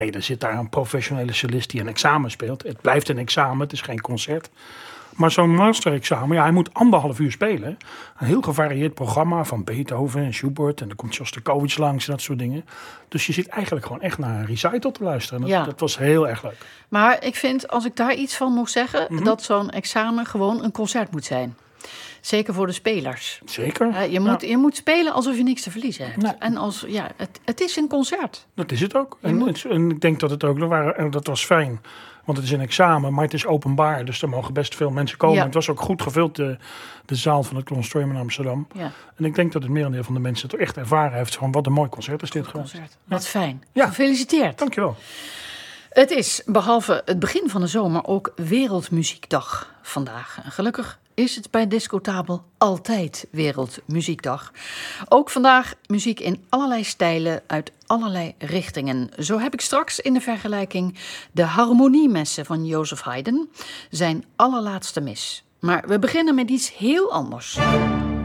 Nee, er zit daar een professionele solist die een examen speelt. Het blijft een examen, het is geen concert. Maar zo'n masterexamen, hij moet 1,5 uur spelen. Een heel gevarieerd programma van Beethoven en Schubert. En dan komt Shostakovich langs en dat soort dingen. Dus je zit eigenlijk gewoon echt naar een recital te luisteren. Dat was heel erg leuk. Maar ik vind, als ik daar iets van mag zeggen, dat zo'n examen gewoon een concert moet zijn. Zeker voor de spelers. Zeker. Je moet spelen alsof je niks te verliezen hebt. Nee. En het is een concert. Dat is het ook. En ik denk dat het ook, dat was fijn. Want het is een examen, maar het is openbaar. Dus er mogen best veel mensen komen. Ja. Het was ook goed gevuld, de zaal van het Consortium in Amsterdam. Ja. En ik denk dat het merendeel van de mensen het echt ervaren heeft. Van wat een mooi concert is dit geweest. Wat fijn. Ja. Gefeliciteerd. Dankjewel. Het is, behalve het begin van de zomer, ook Wereldmuziekdag vandaag. En gelukkig is het bij Discotabel altijd Wereldmuziekdag. Ook vandaag muziek in allerlei stijlen uit allerlei richtingen. Zo heb ik straks in de vergelijking de Harmoniemessen van Joseph Haydn, zijn allerlaatste mis. Maar we beginnen met iets heel anders.